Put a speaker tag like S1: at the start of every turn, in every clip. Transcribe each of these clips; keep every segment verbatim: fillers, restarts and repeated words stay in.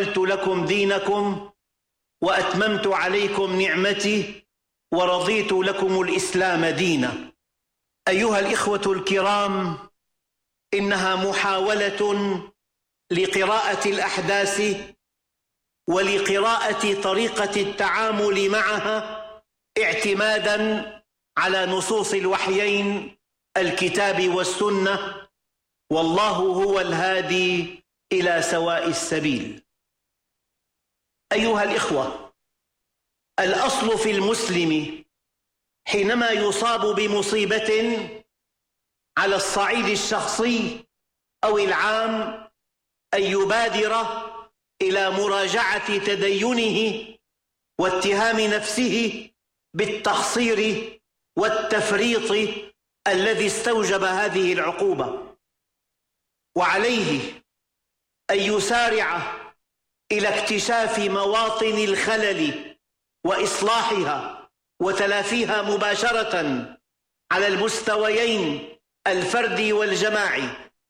S1: أكملت لكم دينكم وأتممت عليكم نعمتي ورضيت لكم الإسلام دينا. أيها الإخوة الكرام، إنها محاولة لقراءة الأحداث ولقراءة طريقة التعامل معها اعتماداً على نصوص الوحيين الكتاب والسنة، والله هو الهادي إلى سواء السبيل. أيها الإخوة، الأصل في المسلم حينما يصاب بمصيبة على الصعيد الشخصي أو العام أن يبادر إلى مراجعة تدينه واتهام نفسه بالتقصير والتفريط الذي استوجب هذه العقوبة، وعليه أن يسارع إلى اكتشاف مواطن الخلل وإصلاحها وتلافيها مباشرة على المستويين الفردي والجماعي.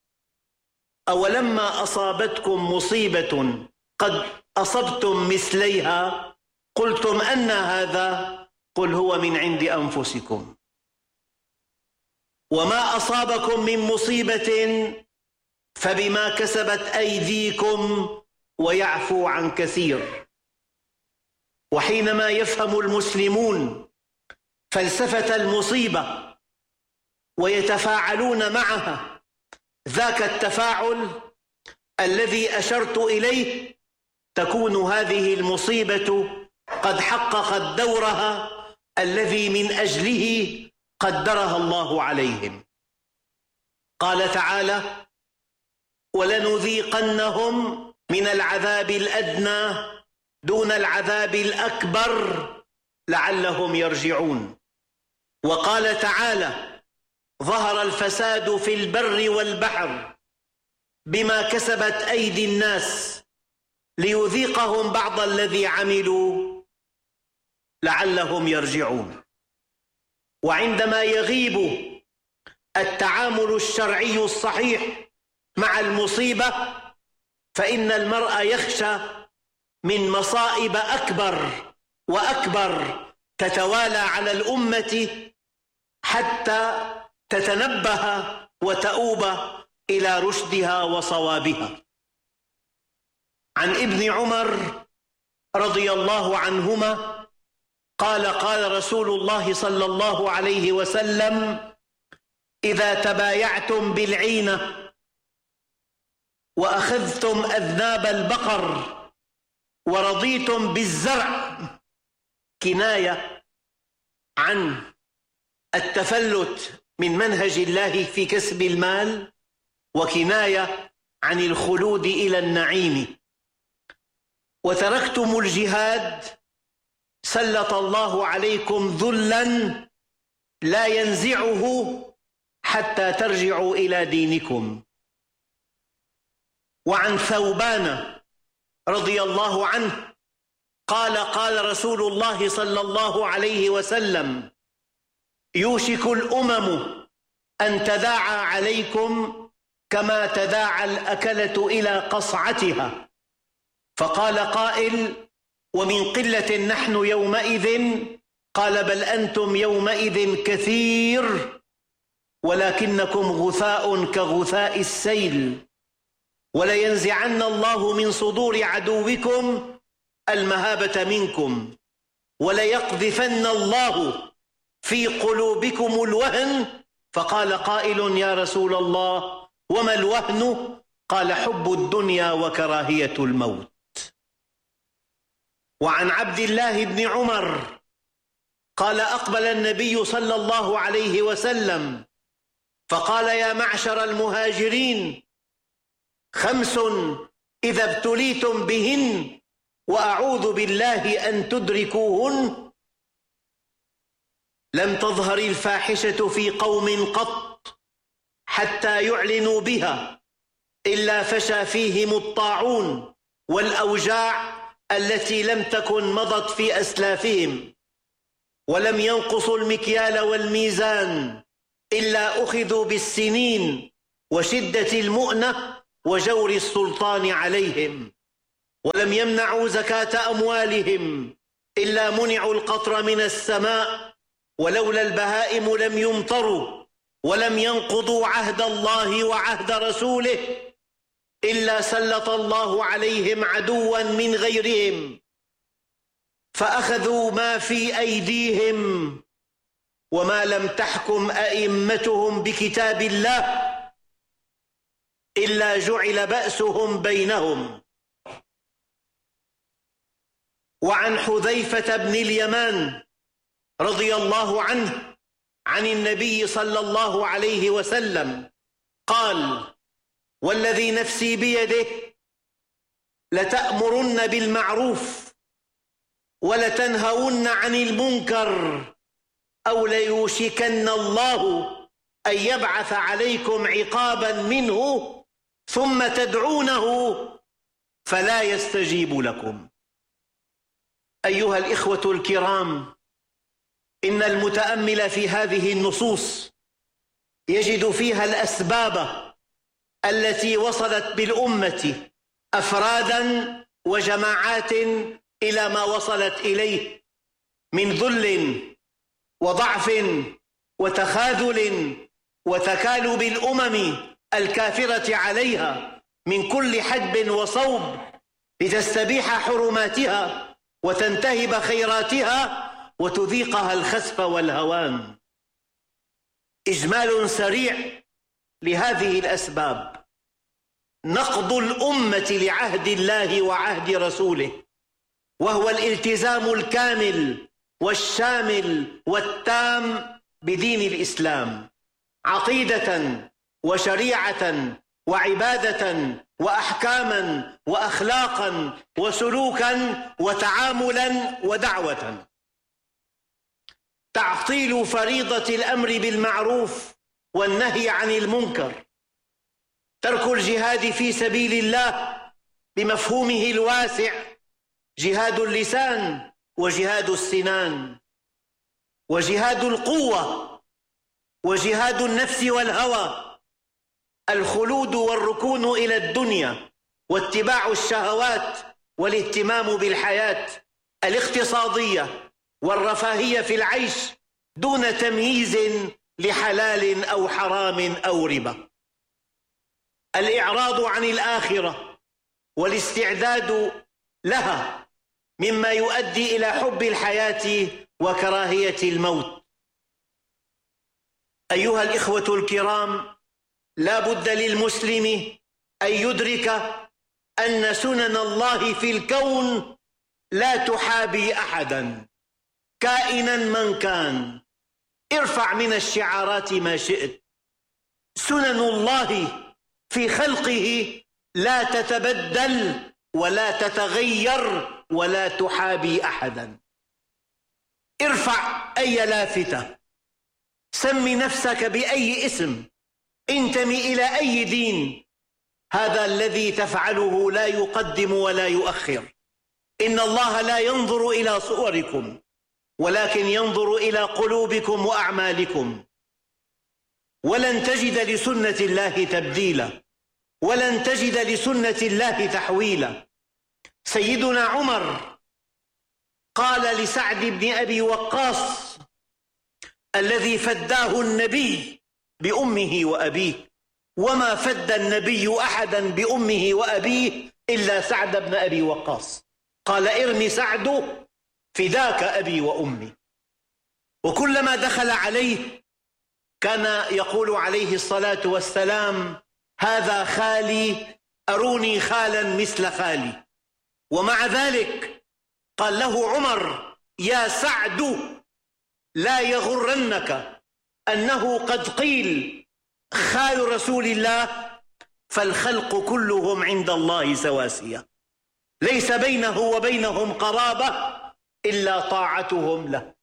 S1: أولما أصابتكم مصيبة قد أصبتم مثليها قلتم أن هذا؟ قل هو من عند أنفسكم. وما أصابكم من مصيبة فبما كسبت أيديكم ويعفو عن كثير. وحينما يفهم المسلمون فلسفة المصيبة ويتفاعلون معها ذاك التفاعل الذي أشرت إليه، تكون هذه المصيبة قد حققت دورها الذي من أجله قدرها الله عليهم. قال تعالى: ولنذيقنهم من العذاب الأدنى دون العذاب الأكبر لعلهم يرجعون. وقال تعالى: ظهر الفساد في البر والبحر بما كسبت أيدي الناس ليذيقهم بعض الذي عملوا لعلهم يرجعون. وعندما يغيب التعامل الشرعي الصحيح مع المصيبة فإن المرء يخشى من مصائب أكبر وأكبر تتوالى على الأمة حتى تتنبه وتؤوب إلى رشدها وصوابها. عن ابن عمر رضي الله عنهما قال: قال رسول الله صلى الله عليه وسلم: إذا تبايعتم بالعينة وأخذتم أذناب البقر ورضيتم بالزرع، كناية عن التفلت من منهج الله في كسب المال، وكناية عن الخلود إلى النعيم، وتركتم الجهاد سلط الله عليكم ذلا لا ينزعه حتى ترجعوا إلى دينكم. وعن ثوبان رضي الله عنه قال: قال رسول الله صلى الله عليه وسلم: يوشك الأمم أن تداعى عليكم كما تداعى الأكلة إلى قصعتها. فقال قائل: ومن قلة نحن يومئذ؟ قال: بل أنتم يومئذ كثير ولكنكم غثاء كغثاء السيل، ولينزعن الله من صدور عدوكم المهابة منكم، وليقذفن الله في قلوبكم الوهن. فقال قائل: يا رسول الله وما الوهن؟ قال: حب الدنيا وكراهية الموت. وعن عبد الله بن عمر قال: أقبل النبي صلى الله عليه وسلم فقال: يا معشر المهاجرين، خمس إذا ابتليتم بهن وأعوذ بالله أن تدركوهن: لم تظهر الفاحشة في قوم قط حتى يعلنوا بها إلا فشى فيهم الطاعون والأوجاع التي لم تكن مضت في أسلافهم، ولم ينقصوا المكيال والميزان إلا أخذوا بالسنين وشدة المؤنة وجور السلطان عليهم. ولم يمنعوا زكاة أموالهم إلا منعوا القطر من السماء، ولولا البهائم لم يمطروا، ولم ينقضوا عهد الله وعهد رسوله إلا سلط الله عليهم عدوا من غيرهم فأخذوا ما في أيديهم، وما لم تحكم أئمتهم بكتاب الله إلا جعل بأسهم بينهم. وعن حذيفة بن اليمان رضي الله عنه عن النبي صلى الله عليه وسلم قال: والذي نفسي بيده لتأمرن بالمعروف ولتنهون عن المنكر أو ليوشكن الله أن يبعث عليكم عقابا منه ثم تدعونه فلا يستجيب لكم. أيها الإخوة الكرام، إن المتأمل في هذه النصوص يجد فيها الأسباب التي وصلت بالأمة أفرادا وجماعات إلى ما وصلت إليه من ذل وضعف وتخاذل وتكالب الأمم الكافرة عليها من كل حدب وصوب لتستبيح حرماتها وتنتهب خيراتها وتذيقها الخسف والهوان. إجمال سريع لهذه الأسباب: نقض الأمة لعهد الله وعهد رسوله، وهو الالتزام الكامل والشامل والتام بدين الإسلام عقيدة وشريعة وعبادة وأحكاما وأخلاقا وسلوكا وتعاملا ودعوة. تعطيل فريضة الأمر بالمعروف والنهي عن المنكر، ترك الجهاد في سبيل الله بمفهومه الواسع: جهاد اللسان وجهاد السنان وجهاد القوة وجهاد النفس والهوى، الخلود والركون إلى الدنيا واتباع الشهوات والاهتمام بالحياة الاقتصادية والرفاهية في العيش دون تمييز لحلال أو حرام أو ربا، الإعراض عن الآخرة والاستعداد لها مما يؤدي إلى حب الحياة وكراهية الموت. أيها الإخوة الكرام، لا بد للمسلم أن يدرك أن سنن الله في الكون لا تحابي أحدا كائنا من كان. ارفع من الشعارات ما شئت، سنن الله في خلقه لا تتبدل ولا تتغير ولا تحابي أحدا. ارفع أي لافتة، سم نفسك بأي اسم، انتمي إلى أي دين، هذا الذي تفعله لا يقدم ولا يؤخر. إن الله لا ينظر إلى صوركم ولكن ينظر إلى قلوبكم وأعمالكم. ولن تجد لسنة الله تبديلا ولن تجد لسنة الله تحويلا. سيدنا عمر قال لسعد بن أبي وقاص الذي فداه النبي بأمه وأبيه: وما فد النبي أحدا بأمه وأبيه إلا سعد بن أبي وقاص. قال: ارمي سعد فداك أبي وأمي. وكلما دخل عليه كان يقول عليه الصلاة والسلام: هذا خالي، أروني خالا مثل خالي. ومع ذلك قال له عمر: يا سعد، لا يغرنك أنه قد قيل خال رسول الله، فالخلق كلهم عند الله سواسية، ليس بينه وبينهم قرابة إلا طاعتهم له.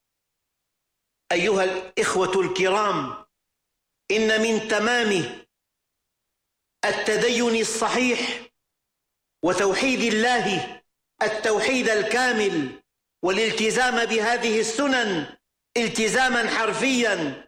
S1: أيها الإخوة الكرام، إن من تمام التدين الصحيح وتوحيد الله التوحيد الكامل والالتزام بهذه السنن التزاما حرفيا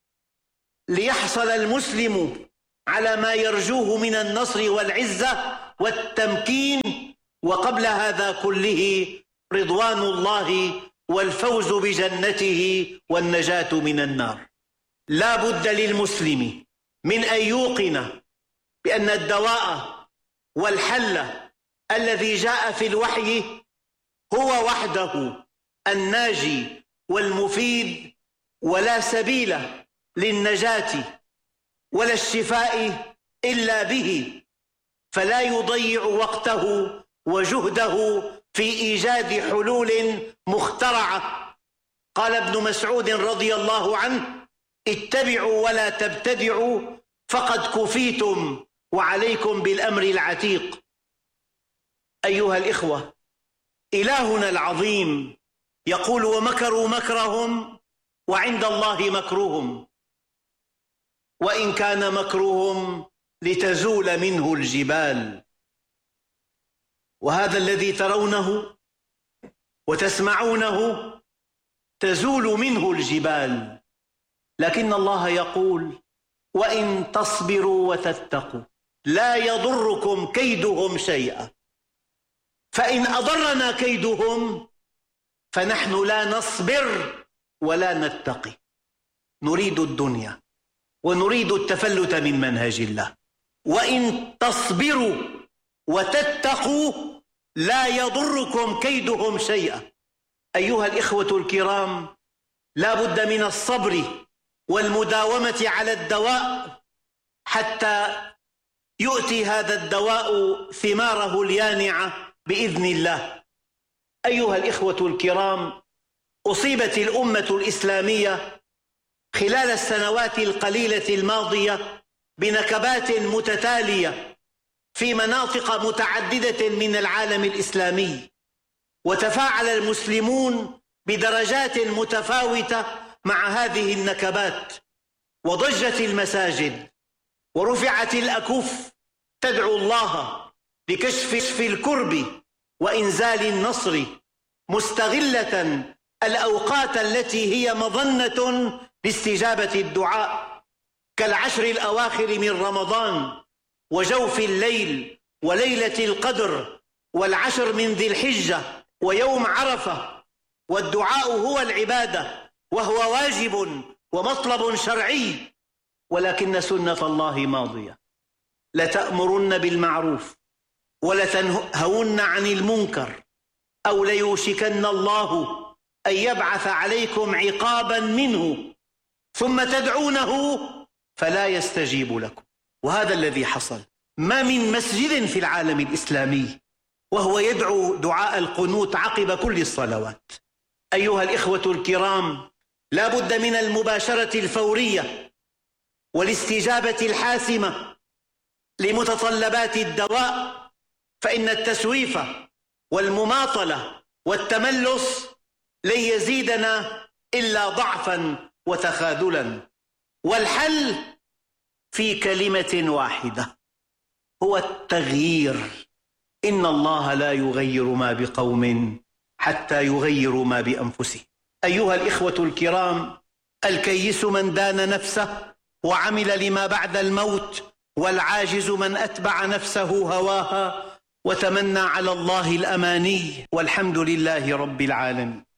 S1: ليحصل المسلم على ما يرجوه من النصر والعزة والتمكين، وقبل هذا كله رضوان الله والفوز بجنته والنجاة من النار. لا بد للمسلم من أن يوقن بأن الدواء والحل الذي جاء في الوحي هو وحده الناجي والمفيد، ولا سبيل للنجاة ولا الشفاء إلا به، فلا يضيع وقته وجهده في إيجاد حلول مخترعة. قال ابن مسعود رضي الله عنه: اتبعوا ولا تبتدعوا فقد كفيتم وعليكم بالأمر العتيق. أيها الإخوة، إلهنا العظيم يقول: ومكروا مكرهم وعند الله مكرهم وإن كان مكرهم لتزول منه الجبال. وهذا الذي ترونه وتسمعونه تزول منه الجبال، لكن الله يقول: وإن تصبروا وتتقوا لا يضركم كيدهم شيئا. فإن أضرنا كيدهم فنحن لا نصبر ولا نتقي، نريد الدنيا ونريد التفلت من منهج الله. وإن تصبروا وتتقوا لا يضركم كيدهم شيئا. أيها الإخوة الكرام، لا بد من الصبر والمداومة على الدواء حتى يؤتي هذا الدواء ثماره اليانعة بإذن الله. أيها الإخوة الكرام، أصيبت الأمة الإسلامية خلال السنوات القليلة الماضية بنكبات متتالية في مناطق متعددة من العالم الإسلامي، وتفاعل المسلمون بدرجات متفاوتة مع هذه النكبات، وضجت المساجد ورفعت الأكف تدعو الله لكشف الكرب وإنزال النصر، مستغلة الأوقات التي هي مظنة لاستجابة الدعاء كالعشر الأواخر من رمضان وجوف الليل وليلة القدر والعشر من ذي الحجة ويوم عرفة. والدعاء هو العبادة وهو واجب ومطلب شرعي، ولكن سنة الله ماضية: لتأمرن بالمعروف ولتنهون عن المنكر أو ليوشكن الله أن يبعث عليكم عقابا منه ثم تدعونه فلا يستجيب لكم. وهذا الذي حصل. ما من مسجد في العالم الإسلامي وهو يدعو دعاء القنوت عقب كل الصلوات. أيها الإخوة الكرام، لا بد من المباشرة الفورية والاستجابة الحاسمة لمتطلبات الدواء، فإن التسويف والمماطلة والتملص لن يزيدنا إلا ضعفا وتخاذلا. والحل في كلمة واحدة، هو التغيير. إن الله لا يغير ما بقوم حتى يغيروا ما بأنفسهم. أيها الإخوة الكرام، الكيس من دان نفسه وعمل لما بعد الموت، والعاجز من أتبع نفسه هواها وتمنى على الله الأماني، والحمد لله رب العالمين.